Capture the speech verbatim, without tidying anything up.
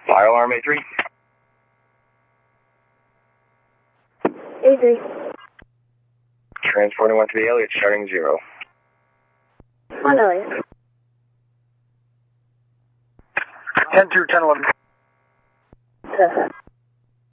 Fire alarm A three. A three. Transporting one to the Elliott, starting zero. One Elliott. ten two, ten eleven. Perfect.